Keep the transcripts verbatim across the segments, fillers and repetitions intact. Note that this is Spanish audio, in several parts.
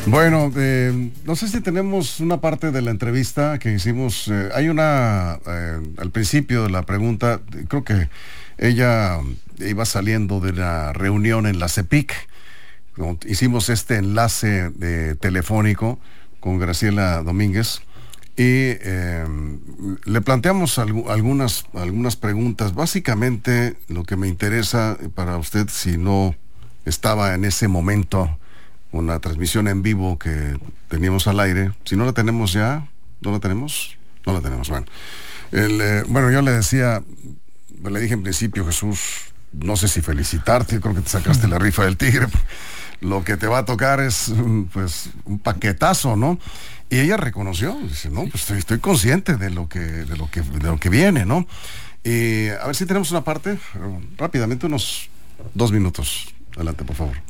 Bueno, eh, no sé si tenemos una parte de la entrevista que hicimos. Eh, hay una, eh, al principio de la pregunta, creo que ella iba saliendo de la reunión en la CEPIC. Hicimos este enlace eh, telefónico con Graciela Domínguez y eh, le planteamos alg- algunas, algunas preguntas. Básicamente, lo que me interesa para usted, si no estaba en ese momento, una transmisión en vivo que teníamos al aire. Si no la tenemos ya, ¿no la tenemos? No la tenemos, bueno. El, eh, bueno, yo le decía, le dije en principio, Jesús, no sé si felicitarte, creo que te sacaste la rifa del tigre. Lo que te va a tocar es, pues, un paquetazo, ¿no? Y ella reconoció, dice, no, pues estoy, estoy consciente de lo que, de lo que, de lo que viene, ¿no? Y a ver si tenemos una parte, rápidamente, unos dos minutos. Adelante, por favor.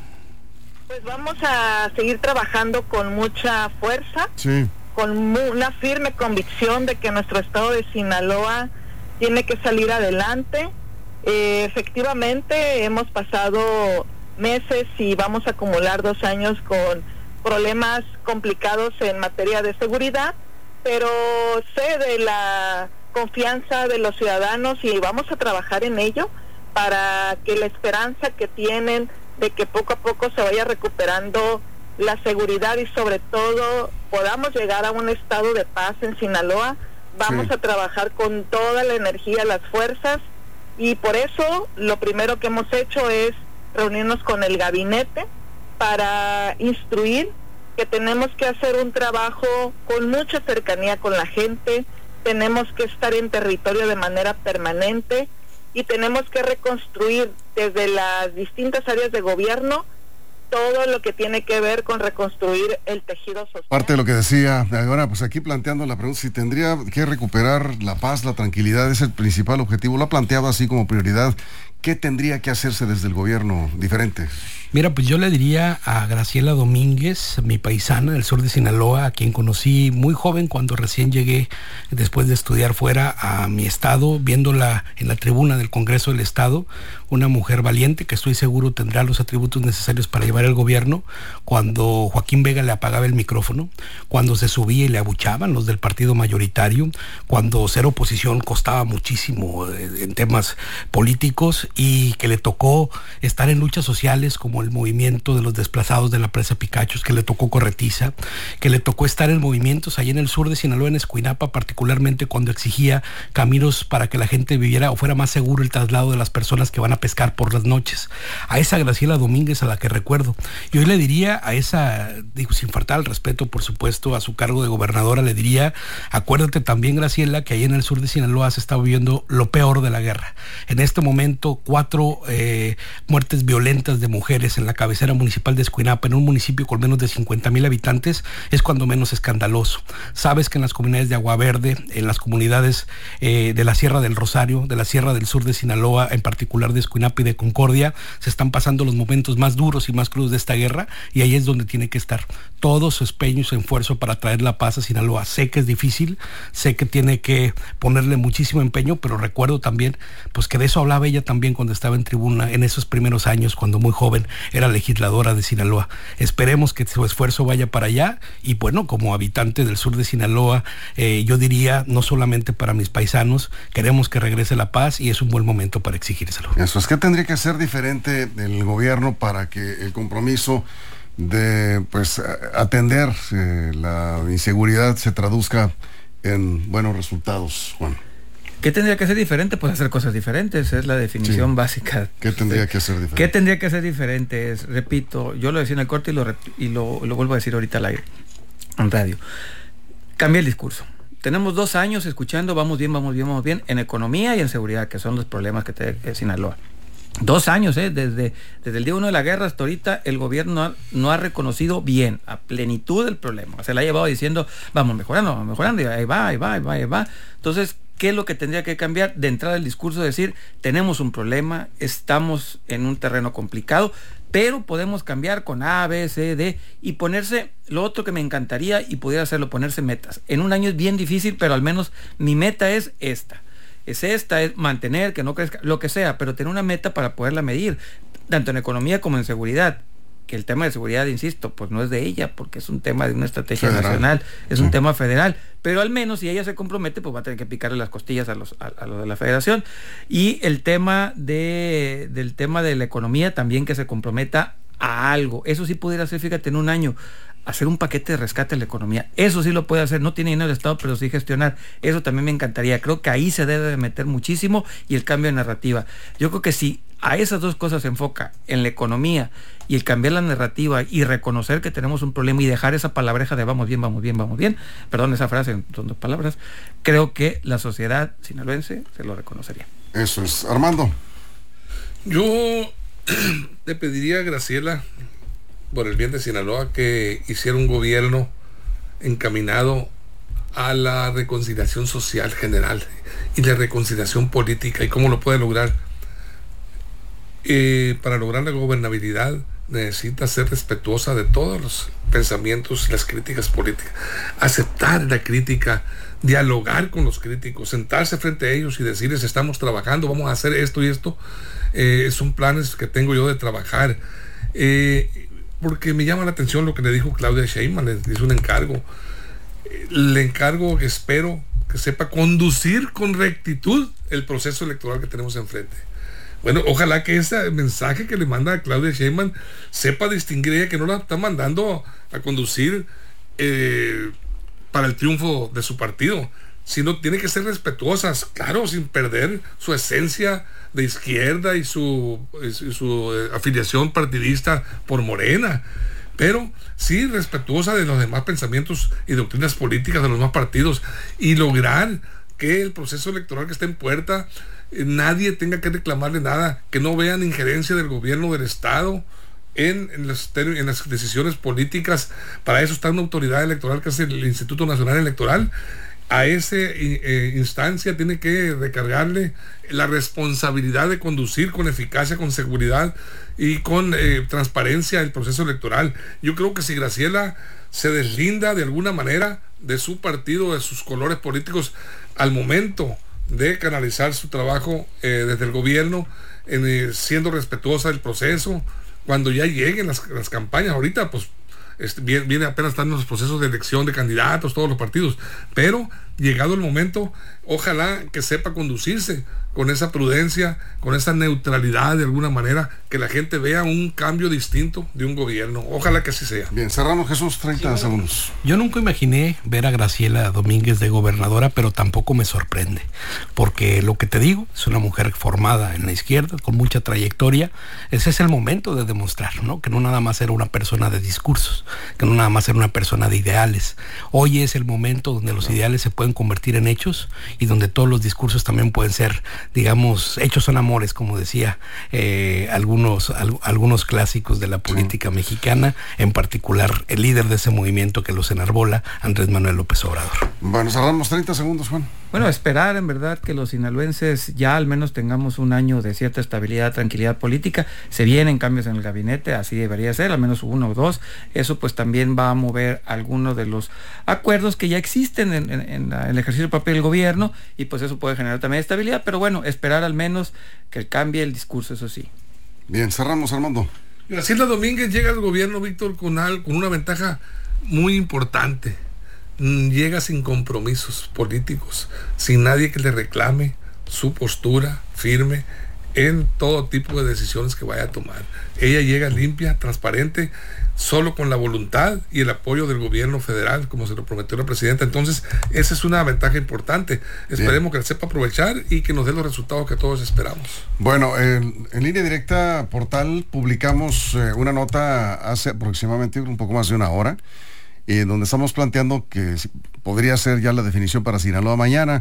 Pues vamos a seguir trabajando con mucha fuerza, sí. con mu- una firme convicción de que nuestro estado de Sinaloa tiene que salir adelante. Eh, efectivamente, hemos pasado meses y vamos a acumular dos años con problemas complicados en materia de seguridad, pero sé de la confianza de los ciudadanos y vamos a trabajar en ello para que la esperanza que tienen de que poco a poco se vaya recuperando la seguridad y sobre todo podamos llegar a un estado de paz en Sinaloa. Vamos sí. a trabajar con toda la energía, las fuerzas, y por eso lo primero que hemos hecho es reunirnos con el gabinete para instruir que tenemos que hacer un trabajo con mucha cercanía con la gente, tenemos que estar en territorio de manera permanente y tenemos que reconstruir desde las distintas áreas de gobierno todo lo que tiene que ver con reconstruir el tejido social. Parte de lo que decía, ahora pues aquí planteando la pregunta, si tendría que recuperar la paz, la tranquilidad, es el principal objetivo, lo ha planteado así como prioridad. ¿Qué tendría que hacerse desde el gobierno diferente? Mira, pues yo le diría a Graciela Domínguez, mi paisana del sur de Sinaloa, a quien conocí muy joven cuando recién llegué después de estudiar fuera a mi estado, viéndola en la tribuna del Congreso del Estado, una mujer valiente que estoy seguro tendrá los atributos necesarios para llevar el gobierno. Cuando Joaquín Vega le apagaba el micrófono, cuando se subía y le abuchaban los del partido mayoritario, cuando ser oposición costaba muchísimo en temas políticos y que le tocó estar en luchas sociales como el movimiento de los desplazados de la presa Picachos, que le tocó Corretiza, que le tocó estar en movimientos ahí en el sur de Sinaloa, en Escuinapa, particularmente cuando exigía caminos para que la gente viviera o fuera más seguro el traslado de las personas que van a pescar por las noches. A esa Graciela Domínguez a la que recuerdo. Y hoy le diría a esa, digo, sin faltar al respeto, por supuesto, a su cargo de gobernadora, le diría, acuérdate también, Graciela, que ahí en el sur de Sinaloa se está viviendo lo peor de la guerra. En este momento, cuatro eh, muertes violentas de mujeres en la cabecera municipal de Escuinapa, en un municipio con menos de cincuenta mil habitantes, es cuando menos escandaloso. Sabes que en las comunidades de Agua Verde, en las comunidades eh, de la Sierra del Rosario, de la Sierra del Sur de Sinaloa, en particular de Escuinapa y de Concordia, se están pasando los momentos más duros y más crudos de esta guerra, y ahí es donde tiene que estar todo su empeño y su esfuerzo para traer la paz a Sinaloa. Sé que es difícil, sé que tiene que ponerle muchísimo empeño, pero recuerdo también pues que de eso hablaba ella también cuando estaba en tribuna en esos primeros años, cuando muy joven era legisladora de Sinaloa. Esperemos que su esfuerzo vaya para allá y bueno, como habitante del sur de Sinaloa, eh, yo diría, no solamente para mis paisanos, queremos que regrese la paz y es un buen momento para exigírselo. Eso es, que tendría que ser diferente el gobierno para que el compromiso de pues atender eh, la inseguridad se traduzca en buenos resultados, Juan? ¿Qué tendría que ser diferente? Pues hacer cosas diferentes, es la definición sí. básica. ¿Qué tendría que ser diferente? ¿Qué tendría que ser diferente? Es, repito, yo lo decía en el corte y lo, y lo, lo vuelvo a decir ahorita al aire, en radio. Cambia el discurso. Tenemos dos años escuchando, vamos bien, vamos bien, vamos bien, en economía y en seguridad, que son los problemas que tiene Sinaloa. Dos años, ¿eh? Desde, desde el día uno de la guerra hasta ahorita, el gobierno no ha, no ha reconocido bien, a plenitud el problema. Se le ha llevado diciendo, vamos mejorando, vamos mejorando, y ahí va, ahí va, ahí va, ahí va. Entonces, ¿qué es lo que tendría que cambiar? De entrada el discurso, decir, tenemos un problema, estamos en un terreno complicado, pero podemos cambiar con A, B, C, D, y ponerse, lo otro que me encantaría y pudiera hacerlo, ponerse metas. En un año es bien difícil, pero al menos mi meta es esta. Es esta, es mantener, que no crezca, lo que sea, pero tener una meta para poderla medir, tanto en economía como en seguridad. que el tema de seguridad, insisto, pues no es de ella, porque es un tema de una estrategia federal. nacional, es sí. un tema federal, pero al menos si ella se compromete, pues va a tener que picarle las costillas a los a, a los de la federación. Y el tema de del tema de la economía también, que se comprometa a algo. Eso sí pudiera ser, fíjate, en un año hacer un paquete de rescate a la economía. Eso sí lo puede hacer, no tiene dinero el Estado, pero sí gestionar. Eso también me encantaría. Creo que ahí se debe de meter muchísimo, y el cambio de narrativa. Yo creo que si a esas dos cosas se enfoca, en la economía y el cambiar la narrativa y reconocer que tenemos un problema y dejar esa palabreja de vamos bien, vamos bien, vamos bien, perdón, esa frase son dos palabras, creo que la sociedad sinaloense se lo reconocería. Eso es. Armando. Yo le pediría a Graciela, por el bien de Sinaloa, que hiciera un gobierno encaminado a la reconciliación social general y la reconciliación política. ¿Y cómo lo puede lograr? Eh, para lograr la gobernabilidad necesita ser respetuosa de todos los pensamientos, las críticas políticas, aceptar la crítica, dialogar con los críticos, sentarse frente a ellos y decirles: estamos trabajando, vamos a hacer esto y esto, eh, son planes que tengo yo de trabajar, eh, porque me llama la atención lo que le dijo Claudia Sheinbaum. Le hizo un encargo, le encargo que espero que sepa conducir con rectitud el proceso electoral que tenemos enfrente. Bueno, ojalá que ese mensaje que le manda a Claudia Sheinbaum sepa distinguir ella, que no la está mandando a conducir eh, para el triunfo de su partido, sino tiene que ser respetuosas, claro, sin perder su esencia de izquierda y su, y su eh, afiliación partidista por Morena, pero sí respetuosa de los demás pensamientos y doctrinas políticas de los demás partidos, y lograr que el proceso electoral que está en puerta, nadie tenga que reclamarle nada, que no vean injerencia del gobierno del Estado en, en, las, en las decisiones políticas. Para eso está una autoridad electoral que es el Instituto Nacional Electoral. A esa eh, instancia tiene que recargarle la responsabilidad de conducir con eficacia, con seguridad y con eh, transparencia el proceso electoral. Yo creo que si Graciela se deslinda de alguna manera de su partido, de sus colores políticos, al momento de canalizar su trabajo eh, desde el gobierno, en, eh, siendo respetuosa del proceso, cuando ya lleguen las, las campañas. Ahorita pues este, viene, viene apenas están los procesos de elección de candidatos, todos los partidos, pero llegado el momento, ojalá que sepa conducirse con esa prudencia, con esa neutralidad de alguna manera, que la gente vea un cambio distinto de un gobierno. Ojalá que así sea. Bien, cerramos, Jesús, treinta sí, segundos. Yo nunca imaginé ver a Graciela Domínguez de gobernadora, pero tampoco me sorprende, porque lo que te digo, es una mujer formada en la izquierda, con mucha trayectoria. Ese es el momento de demostrar, ¿no? Que no nada más era una persona de discursos, que no nada más era una persona de ideales. Hoy es el momento donde los ideales se pueden convertir en hechos, y donde todos los discursos también pueden ser, digamos, hechos son amores, como decía eh, algunos, al, algunos clásicos de la política sí. mexicana, en particular el líder de ese movimiento que los enarbola, Andrés Manuel López Obrador. Bueno, cerramos treinta segundos, Juan. Bueno, esperar en verdad que los sinaloenses ya al menos tengamos un año de cierta estabilidad, tranquilidad política. Se vienen cambios en el gabinete, así debería ser, al menos uno o dos. Eso pues también va a mover algunos de los acuerdos que ya existen en, en, en el ejercicio del papel del gobierno, y pues eso puede generar también estabilidad, pero bueno, esperar al menos que cambie el discurso, eso sí. Bien, cerramos, Armando. Graciela Domínguez llega al gobierno, Víctor, con, al, con una ventaja muy importante. Llega sin compromisos políticos, sin nadie que le reclame su postura firme en todo tipo de decisiones que vaya a tomar. Ella llega limpia, transparente, solo con la voluntad y el apoyo del gobierno federal, como se lo prometió la presidenta. Entonces, esa es una ventaja importante. Esperemos Bien. que la sepa aprovechar y que nos dé los resultados que todos esperamos. Bueno, en, en Línea Directa Portal publicamos eh, una nota hace aproximadamente un poco más de una hora, Eh, donde estamos planteando que podría ser ya la definición para Sinaloa mañana,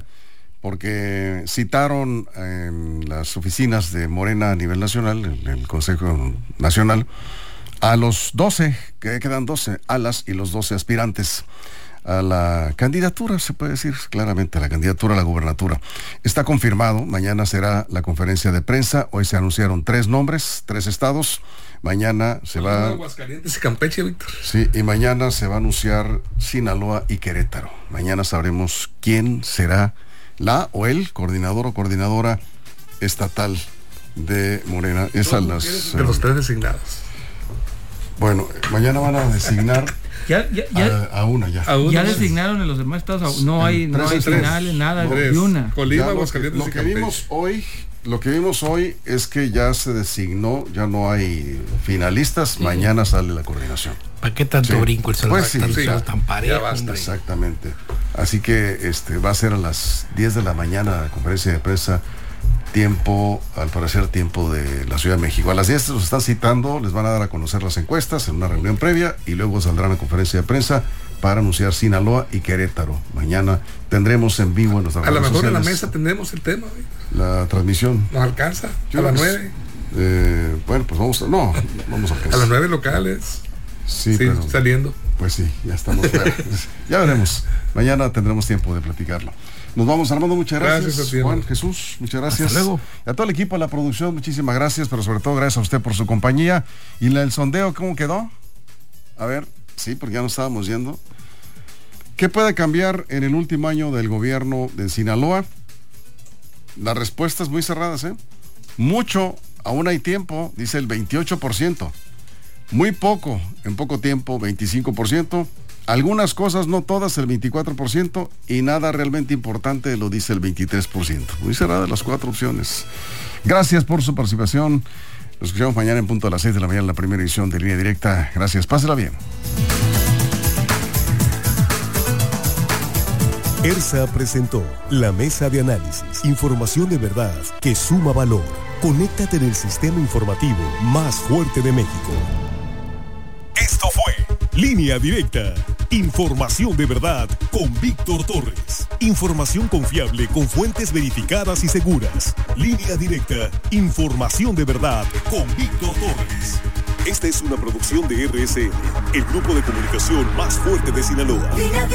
porque citaron en las oficinas de Morena a nivel nacional, en el Consejo Nacional, a los doce, que quedan doce alas y los doce aspirantes a la candidatura, se puede decir claramente, a la candidatura a la gubernatura. Está confirmado, mañana será la conferencia de prensa. Hoy se anunciaron tres nombres, tres estados. Mañana se va... Aguascalientes y Campeche, Víctor. Sí, y mañana se va a anunciar Sinaloa y Querétaro. Mañana sabremos quién será la o el coordinador o coordinadora estatal de Morena. Esas las... De los tres designados. Bueno, mañana van a designar ya, ya, ya, a, a una ya. A una, ya designaron en los demás estados. No hay, no hay finales, nada. De una. Colima, lo, que, lo que vimos hoy, lo que vimos hoy es que ya se designó, ya no hay finalistas. Sí. Mañana sale la coordinación. ¿Para qué tanto sí. brinco el pues sí, tan, sí, tan parejo? Exactamente. Así que este va a ser a las diez de la mañana la conferencia de prensa. Tiempo, al parecer tiempo de la Ciudad de México. A las diez los están citando, les van a dar a conocer las encuestas en una reunión previa y luego saldrán a conferencia de prensa para anunciar Sinaloa y Querétaro. Mañana tendremos en vivo en nuestras redes sociales. A lo mejor sociales en la mesa tendremos el tema. La transmisión. ¿Nos alcanza? Yo a las nueve. Eh, bueno, pues vamos a... No, vamos a alcanzar. A las nueve locales. Sí, sí pero, saliendo. Pues sí, ya estamos. Ya veremos. Mañana tendremos tiempo de platicarlo. Nos vamos, Armando, muchas gracias. Gracias, Juan, Jesús, muchas gracias. Hasta luego. A todo el equipo de la producción, muchísimas gracias, pero sobre todo gracias a usted por su compañía. Y el sondeo, ¿cómo quedó? A ver, sí, porque ya nos estábamos yendo. ¿Qué puede cambiar en el último año del gobierno de Sinaloa? Las respuestas muy cerradas, ¿eh? Mucho, aún hay tiempo, dice el veintiocho por ciento. Muy poco, en poco tiempo, veinticinco por ciento. Algunas cosas, no todas, el veinticuatro por ciento, y nada realmente importante lo dice el veintitrés por ciento. Muy cerradas las cuatro opciones. Gracias por su participación. Nos escuchamos mañana en punto a las seis de la mañana en la primera edición de Línea Directa. Gracias, pásela bien. ERSA presentó la mesa de análisis. Información de verdad que suma valor. Conéctate en el sistema informativo más fuerte de México. Esto fue Línea Directa. Información de verdad con Víctor Torres. Información confiable con fuentes verificadas y seguras. Línea Directa. Información de verdad con Víctor Torres. Esta es una producción de R S N, el grupo de comunicación más fuerte de Sinaloa.